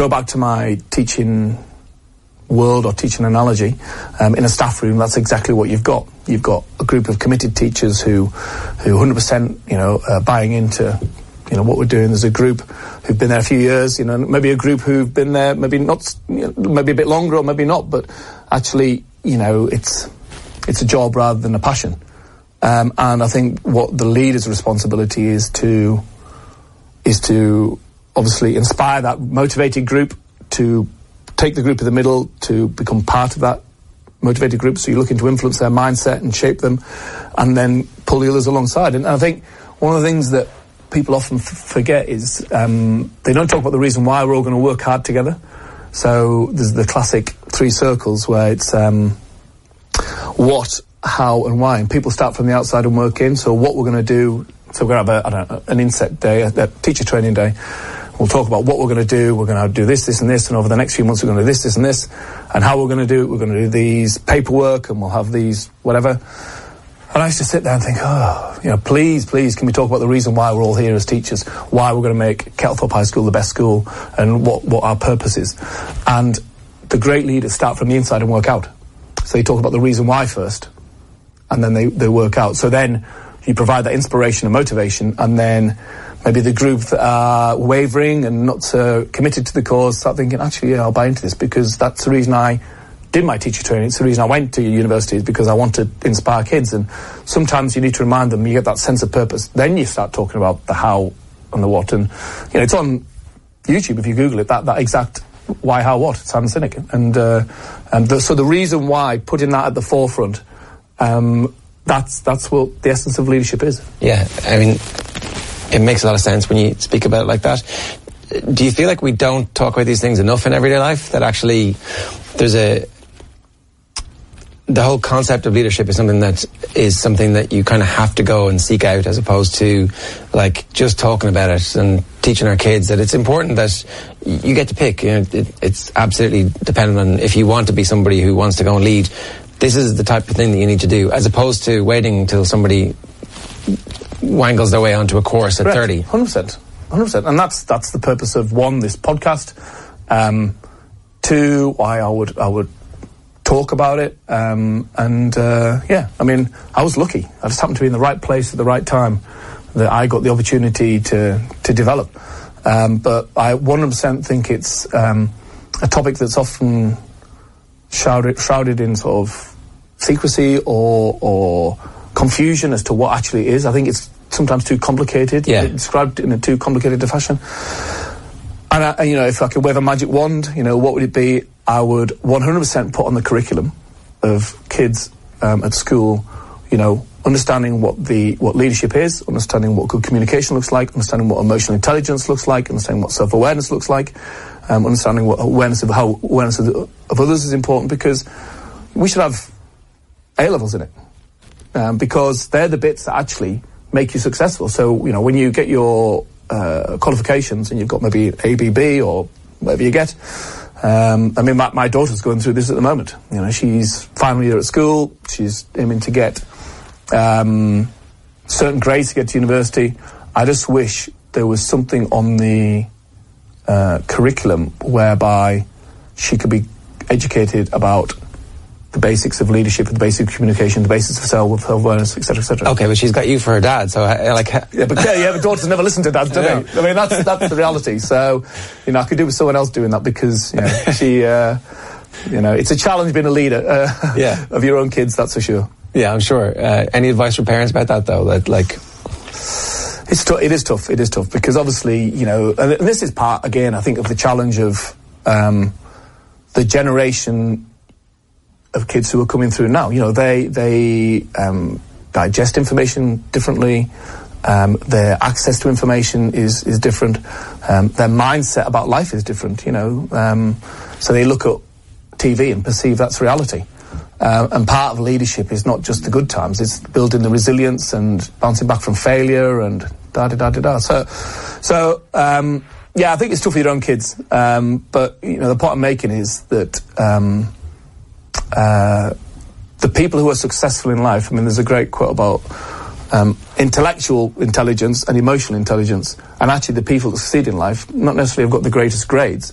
go back to my teaching world or teaching analogy, in a staff room, that's exactly what you've got. You've got a group of committed teachers who 100%, are buying into, what we're doing. There's a group who've been there a few years, maybe a group who've been there, maybe not, maybe a bit longer or maybe not, but actually, it's a job rather than a passion. And I think what the leader's responsibility is to obviously inspire that motivated group, to take the group in the middle, to become part of that motivated group. So you're looking to influence their mindset and shape them, and then pull the others alongside. And I think one of the things that people often forget is they don't talk about the reason why we're all going to work hard together. So there's the classic 3 circles where it's what, how, and why. And people start from the outside and work in. So what we're going to do, so we're going to have an inset day, a teacher training day. We'll talk about what we're going to do. We're going to do this, and this, and over the next few months we're going to do this, and this. And how we're going to do it, we're going to do these paperwork, and we'll have these whatever. And I used to sit there and think, please, can we talk about the reason why we're all here as teachers, why we're going to make Kettlethorpe High School the best school, and what our purpose is. And the great leaders start from the inside and work out. So they talk about the reason why first, and then they work out. So then you provide that inspiration and motivation, and then maybe the group that are wavering and not so committed to the cause start thinking, actually, I'll buy into this, because that's the reason I did my teacher training. It's the reason I went to university, is because I want to inspire kids. And sometimes you need to remind them, you get that sense of purpose. Then you start talking about the how and the what. And, it's on YouTube, if you Google it, that exact why, how, what, Simon Sinek. So the reason why, putting that at the forefront, that's what the essence of leadership is. Yeah, I mean, it makes a lot of sense when you speak about it like that. Do you feel like we don't talk about these things enough in everyday life? That actually the whole concept of leadership is something that you kind of have to go and seek out, as opposed to like just talking about it and teaching our kids that it's important that you get to pick. It's absolutely dependent on if you want to be somebody who wants to go and lead. This is the type of thing that you need to do, as opposed to waiting until somebody wangles their way onto a course at 30. 100%. And that's the purpose of, 1, this podcast, 2, why I would talk about it, I was lucky. I just happened to be in the right place at the right time, that I got the opportunity to develop. But I 100% think it's a topic that's often shrouded in sort of secrecy or confusion as to what actually is. I think it's sometimes too complicated. Yeah. Described in a too complicated a fashion. And if I could wave a magic wand, what would it be? I would 100% put on the curriculum of kids at school, understanding what leadership is, understanding what good communication looks like, understanding what emotional intelligence looks like, understanding what self-awareness looks like, understanding what awareness of others is important, because we should have A-levels in it, because they're the bits that actually make you successful. So, when you get your qualifications and you've got maybe ABB or whatever you get, my daughter's going through this at the moment. She's final year at school. She's aiming to get certain grades to get to university. I just wish there was something on the curriculum whereby she could be educated about the basics of leadership, the basics of communication, the basics of self-awareness, etc., etc. Okay, but she's got you for her dad, so but daughters never listen to dads, do they? I mean, that's the reality. So, I could do with someone else doing that, because she, it's a challenge being a leader of your own kids, that's for sure. Yeah, I'm sure. Any advice for parents about that, though? It is tough. It is tough, because obviously, and this is part, again, I think, of the challenge of the generation of kids who are coming through now. They digest information differently. Their access to information is different. Their mindset about life is different. So they look at TV and perceive that's reality. And part of leadership is not just the good times; it's building the resilience and bouncing back from failure and da-da-da-da-da. So I think it's tough for your own kids. But the point I'm making is that the people who are successful in life, there's a great quote about intellectual intelligence and emotional intelligence, and actually the people that succeed in life not necessarily have got the greatest grades,